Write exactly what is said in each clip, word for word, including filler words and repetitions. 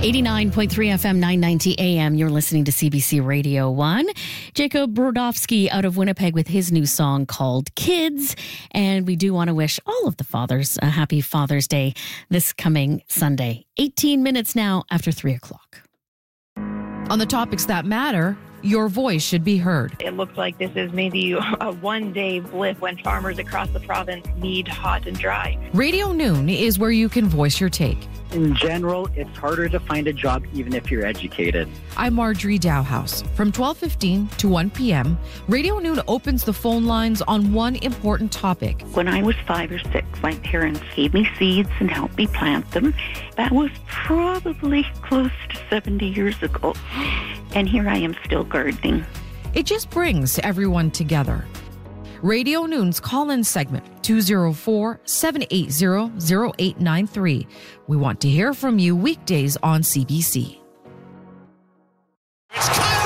eighty-nine point three F M, nine ninety A M. You're listening to C B C Radio one. Jacob Brodowski out of Winnipeg with his new song called Kids. And we do want to wish all of the fathers a happy Father's Day this coming Sunday. eighteen minutes now after three o'clock. On the topics that matter, your voice should be heard. It looks like this is maybe a one-day blip when farmers across the province need hot and dry. Radio Noon is where you can voice your take. In general, it's harder to find a job even if you're educated. I'm Marjorie Dowhouse. From twelve fifteen to one p.m., Radio Noon opens the phone lines on one important topic. When I was five or six, my parents gave me seeds and helped me plant them. That was probably close to seventy years ago. And here I am still gardening. It just brings everyone together. Radio Noon's call-in segment, two oh four, seven eight zero, zero eight nine three. We want to hear from you weekdays on C B C. It's Kyle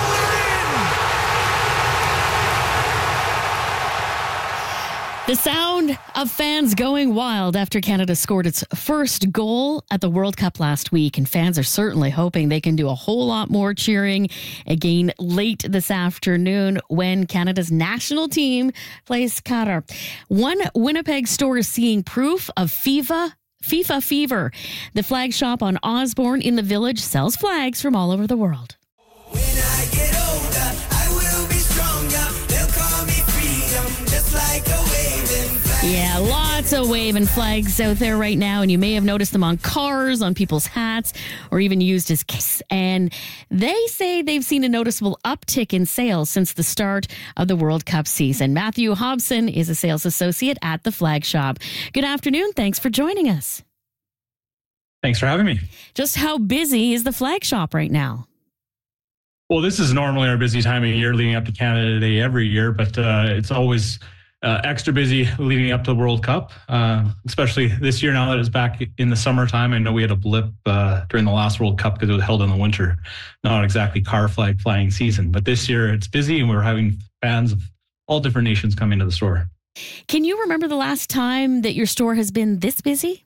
The sound of fans going wild after Canada scored its first goal at the World Cup last week. And fans are certainly hoping they can do a whole lot more cheering again late this afternoon when Canada's national team plays Qatar. One Winnipeg store is seeing proof of FIFA FIFA fever. The flag shop on Osborne in the Village sells flags from all over the world. When I get older, I will be stronger. They'll call me freedom, just like a waving flag. Yeah, lots of waving flags out there right now, and you may have noticed them on cars, on people's hats, or even used as kits. And they say they've seen a noticeable uptick in sales since the start of the World Cup season. Matthew Hobson is a sales associate at the flag shop. Good afternoon. Thanks for joining us. Thanks for having me. Just how busy is the flag shop right now? Well, this is normally our busy time of year leading up to Canada Day every year, but uh, it's always uh, extra busy leading up to the World Cup, uh, especially this year now that it's back in the summertime. I know we had a blip uh, during the last World Cup because it was held in the winter, not exactly car flag flying season. But this year it's busy and we're having fans of all different nations come into the store. Can you remember the last time that your store has been this busy?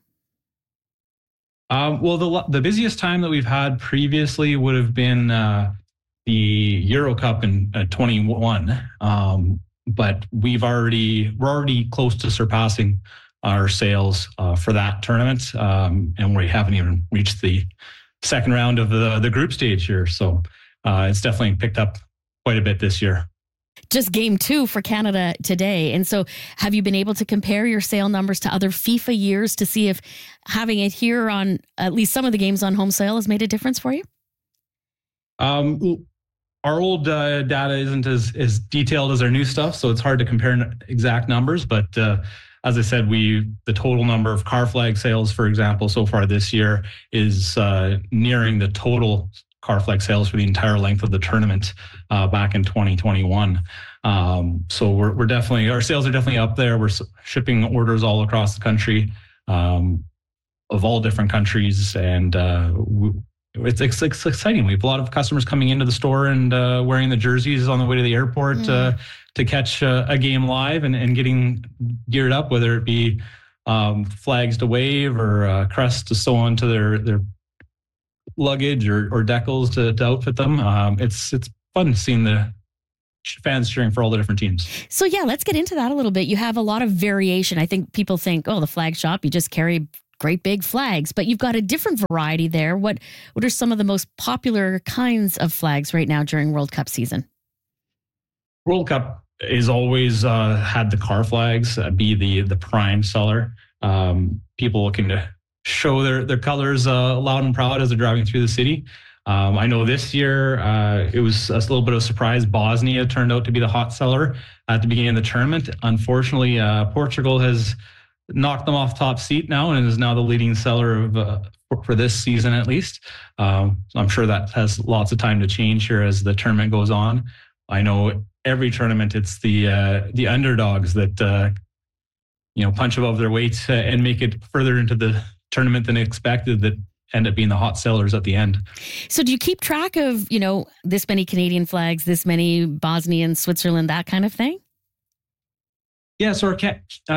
Um, well, the the busiest time that we've had previously would have been uh, the Euro Cup in uh, twenty-one, um, but we've already we're already close to surpassing our sales uh, for that tournament, um, and we haven't even reached the second round of the the group stage here. So uh, it's definitely picked up quite a bit this year. Just game two for Canada today. And so have you been able to compare your sale numbers to other FIFA years to see if having it here on at least some of the games on home sale has made a difference for you? Um, our old uh, data isn't as, as detailed as our new stuff, so it's hard to compare exact numbers. But uh, as I said, we the total number of car flag sales, for example, so far this year is uh, nearing the total car flag sales for the entire length of the tournament uh, back in twenty twenty-one. Um, so we're we're definitely, our sales are definitely up there. We're shipping orders all across the country um, of all different countries. And uh, we, it's, it's, it's exciting. We have a lot of customers coming into the store and uh, wearing the jerseys on the way to the airport mm. uh, to catch uh, a game live and, and getting geared up, whether it be um, flags to wave or uh, crests to sew onto their, their luggage or, or decals to, to outfit them. Um, it's it's fun seeing the fans cheering for all the different teams. So yeah, let's get into that a little bit. You have a lot of variation. I think people think, oh, the flag shop, you just carry great big flags, but you've got a different variety there. What what are some of the most popular kinds of flags right now during World Cup season? World Cup is always uh, had the car flags uh, be the the prime seller. Um, people looking to show their, their colors uh, loud and proud as they're driving through the city. Um, I know this year uh, it was a little bit of a surprise. Bosnia turned out to be the hot seller at the beginning of the tournament. Unfortunately, uh, Portugal has knocked them off top seat now and is now the leading seller of uh, for, for this season at least. Um, I'm sure that has lots of time to change here as the tournament goes on. I know every tournament it's the uh, the underdogs that uh, you know punch above their weight and make it further into the tournament than expected that end up being the hot sellers at the end. So do you keep track of, you know, this many Canadian flags, this many Bosnian, Switzerland, that kind of thing? Yeah, so our ca- uh,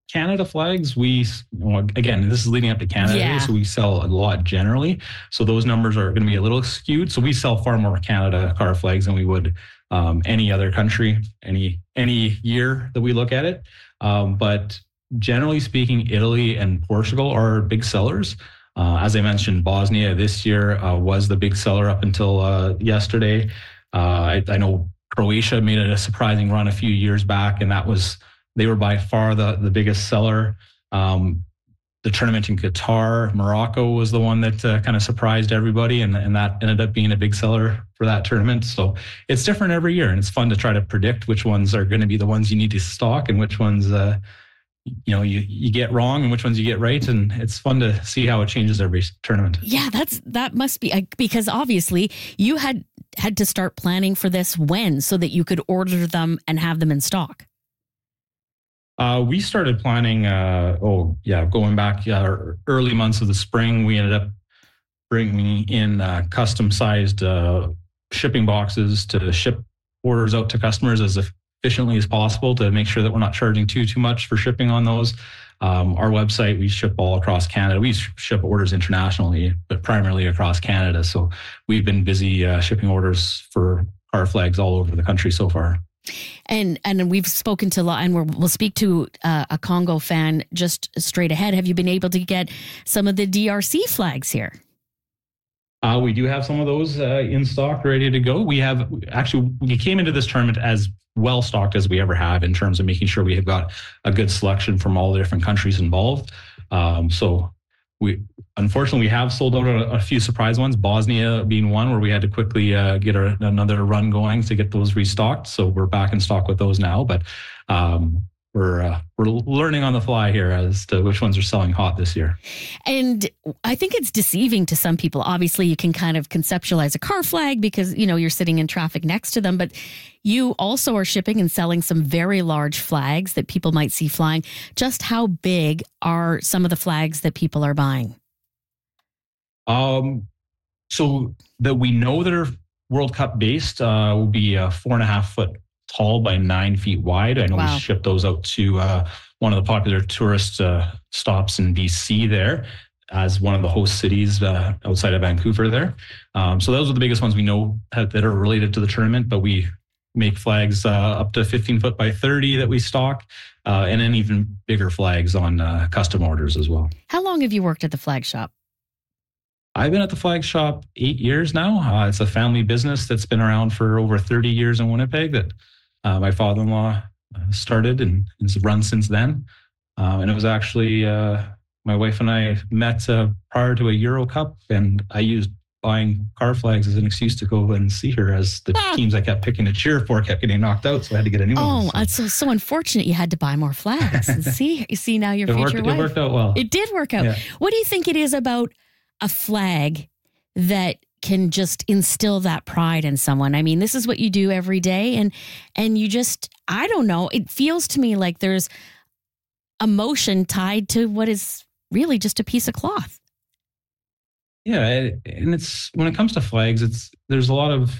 Canada flags, we, well, again, this is leading up to Canada, Yeah. so we sell a lot generally. So those numbers are going to be a little skewed. So we sell far more Canada car flags than we would um, any other country, any any year that we look at it. Um, but generally speaking, Italy and Portugal are big sellers. Uh, as I mentioned, Bosnia this year uh, was the big seller up until uh, yesterday. Uh, I, I know Croatia made a surprising run a few years back, and that was, they were by far the, the biggest seller. Um, the tournament in Qatar, Morocco was the one that uh, kind of surprised everybody, and, and that ended up being a big seller for that tournament. So it's different every year, and it's fun to try to predict which ones are going to be the ones you need to stock and which ones uh, you know, you, you get wrong and which ones you get right. And it's fun to see how it changes every tournament. Yeah, that's that must be, because obviously you had had to start planning for this when, so that you could order them and have them in stock. Uh, we started planning, uh, oh yeah, going back uh, early months of the spring. We ended up bringing in uh, custom sized uh, shipping boxes to ship orders out to customers as efficiently as possible, to make sure that we're not charging too too much for shipping on those. Um, our website, we ship all across Canada. We ship orders internationally, but primarily across Canada. So we've been busy uh, shipping orders for car flags all over the country so far. And and we've spoken to, and we're, we'll speak to uh, a Congo fan just straight ahead. Have you been able to get some of the D R C flags here? Uh, we do have some of those uh, in stock, ready to go. We have actually, we came into this tournament as well stocked as we ever have, in terms of making sure we have got a good selection from all the different countries involved. Um, so we, unfortunately, we have sold out a, a few surprise ones, Bosnia being one where we had to quickly uh, get a, another run going to get those restocked. So we're back in stock with those now, but um, we're uh, we're learning on the fly here as to which ones are selling hot this year. And I think it's deceiving to some people. Obviously, you can kind of conceptualize a car flag because, you know, you're sitting in traffic next to them, but you also are shipping and selling some very large flags that people might see flying. Just how big are some of the flags that people are buying? Um, so that we know that are World Cup based uh, will be a four and a half foot tall by nine feet wide. I know Wow. we shipped those out to uh, one of the popular tourist uh, stops in B C there, as one of the host cities uh, outside of Vancouver there. Um, so those are the biggest ones we know that are related to the tournament, but we make flags uh, up to fifteen foot by thirty that we stock, uh, and then even bigger flags on uh, custom orders as well. How long have you worked at the flag shop? I've been at the flag shop eight years now. Uh, it's a family business that's been around for over thirty years in Winnipeg that uh, my father-in-law uh, started, and it's run since then. Uh, and it was actually uh, my wife and I met uh, prior to a Euro Cup, and I used buying car flags as an excuse to go and see her, as the Ah. teams I kept picking to cheer for kept getting knocked out, so I had to get a new Oh, one. So it's so, so unfortunate you had to buy more flags. And see, you see now your it, future worked, wife. it worked out well. It did work out. Yeah. What do you think it is about a flag that can just instill that pride in someone? I mean, this is what you do every day, and and you just, I don't know, it feels to me like there's emotion tied to what is really just a piece of cloth. Yeah, and it's, when it comes to flags, it's there's a lot of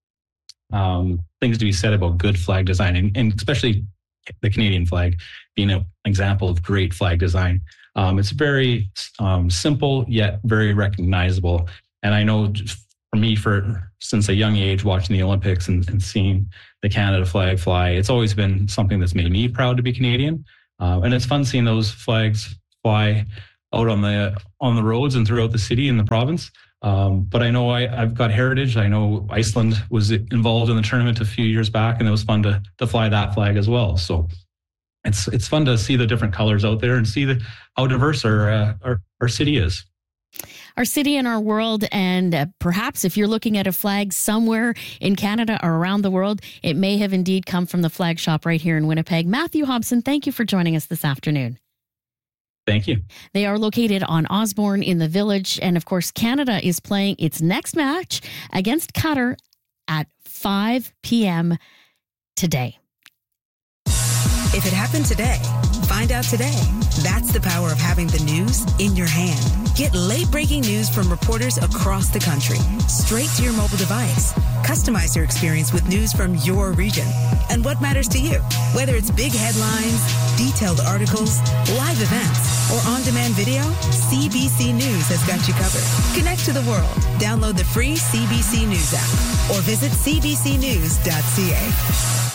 um, things to be said about good flag design, and, and especially the Canadian flag being an example of great flag design. Um, it's very um, simple yet very recognizable. And I know just for me, for since a young age, watching the Olympics and, and seeing the Canada flag fly, it's always been something that's made me proud to be Canadian. Uh, and it's fun seeing those flags fly out on the on the roads and throughout the city and the province. Um, but I know I, I've got heritage. I know Iceland was involved in the tournament a few years back, and it was fun to to fly that flag as well. So it's it's fun to see the different colors out there and see the, how diverse our, uh, our our city is. Our city and our world, and uh, perhaps if you're looking at a flag somewhere in Canada or around the world, it may have indeed come from the flag shop right here in Winnipeg. Matthew Hobson, thank you for joining us this afternoon. Thank you. They are located on Osborne in the Village. And of course, Canada is playing its next match against Qatar at five p.m. today. If it happened today, Find out today. That's the power of having the news in your hand. Get late-breaking news from reporters across the country, straight to your mobile device. Customize your experience with news from your region and what matters to you. Whether it's big headlines, detailed articles, live events, or on-demand video, C B C News has got you covered. Connect to the world. Download the free C B C News app or visit c b c news dot c a.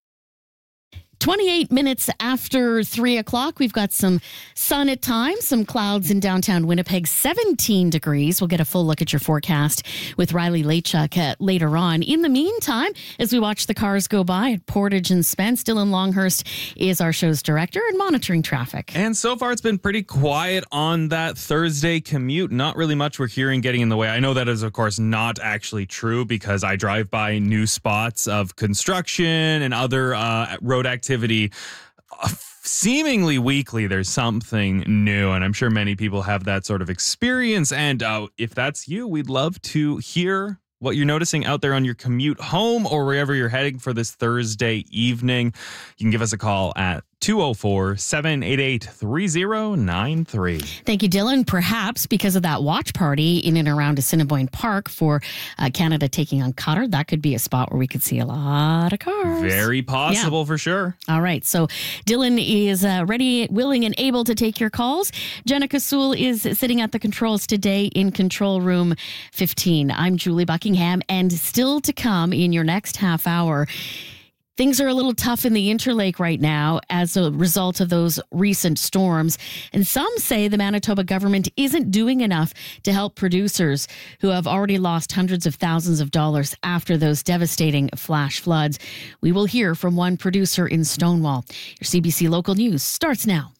twenty-eight minutes after three o'clock, we've got some sun at times, some clouds in downtown Winnipeg, seventeen degrees. We'll get a full look at your forecast with Riley Laychuk uh, later on. In the meantime, as we watch the cars go by at Portage and Spence, Dylan Longhurst is our show's director and monitoring traffic. And so far, it's been pretty quiet on that Thursday commute. Not really much we're hearing getting in the way. I know that is, of course, not actually true because I drive by new spots of construction and other uh, road activity. Activity uh, seemingly weekly. There's something new, and I'm sure many people have that sort of experience. And uh, if that's you, we'd love to hear what you're noticing out there on your commute home or wherever you're heading for this Thursday evening. You can give us a call at two oh four, seven eight eight, three oh nine three. Thank you, Dylan. Perhaps because of that watch party in and around Assiniboine Park for uh, Canada taking on Qatar, that could be a spot where we could see a lot of cars. Very possible yeah. for sure. All right. So Dylan is uh, ready, willing, and able to take your calls. Jenica Sewell is sitting at the controls today in control room fifteen. I'm Julie Buckingham, and still to come in your next half hour, things are a little tough in the Interlake right now as a result of those recent storms. And some say the Manitoba government isn't doing enough to help producers who have already lost hundreds of thousands of dollars after those devastating flash floods. We will hear from one producer in Stonewall. Your C B C Local News starts now.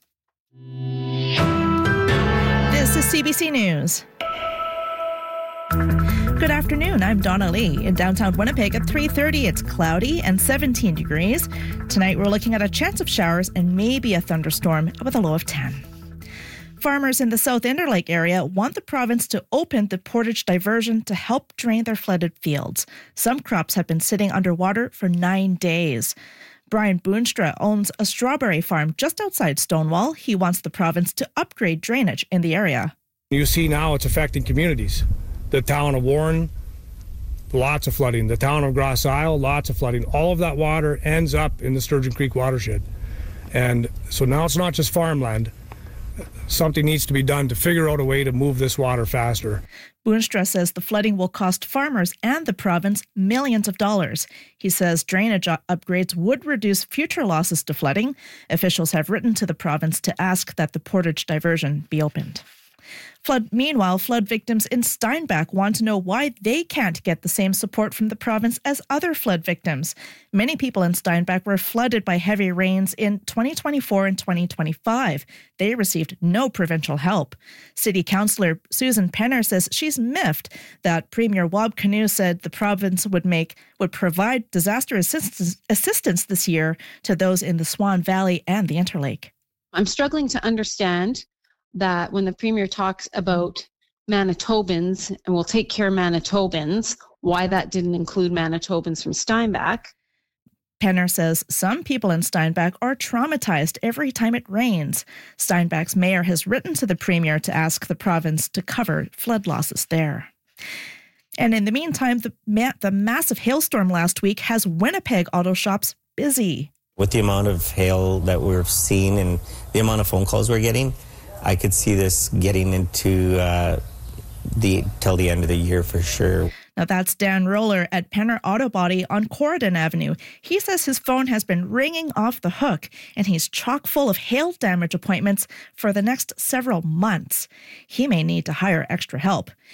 This is C B C News. Good afternoon, I'm Donna Lee. In downtown Winnipeg at three thirty, it's cloudy and seventeen degrees. Tonight we're looking at a chance of showers and maybe a thunderstorm with a low of ten. Farmers in the South Interlake area want the province to open the Portage diversion to help drain their flooded fields. Some crops have been sitting underwater for nine days. Brian Boonstra owns a strawberry farm just outside Stonewall. He wants the province to upgrade drainage in the area. You see now it's affecting communities. The town of Warren, lots of flooding. The town of Grass Isle, lots of flooding. All of that water ends up in the Sturgeon Creek watershed. And so now it's not just farmland. Something needs to be done to figure out a way to move this water faster. Boonstra says the flooding will cost farmers and the province millions of dollars. He says drainage upgrades would reduce future losses to flooding. Officials have written to the province to ask that the Portage diversion be opened. Flood. Meanwhile, flood victims in Steinbach want to know why they can't get the same support from the province as other flood victims. Many people in Steinbach were flooded by heavy rains in twenty twenty-four and twenty twenty-five. They received no provincial help. City Councillor Susan Penner says she's miffed that Premier Wab Kinew said the province would make would provide disaster assistance, assistance this year to those in the Swan Valley and the Interlake. I'm struggling to understand that when the Premier talks about Manitobans and will take care of Manitobans, why that didn't include Manitobans from Steinbach. Penner says some people in Steinbach are traumatized every time it rains. Steinbach's mayor has written to the Premier to ask the province to cover flood losses there. And in the meantime, the, ma- the massive hailstorm last week has Winnipeg auto shops busy. With the amount of hail that we're seeing and the amount of phone calls we're getting, I could see this getting into uh, the till the end of the year for sure. Now that's Dan Roller at Penner Auto Body on Corridon Avenue. He says his phone has been ringing off the hook and he's chock full of hail damage appointments for the next several months. He may need to hire extra help.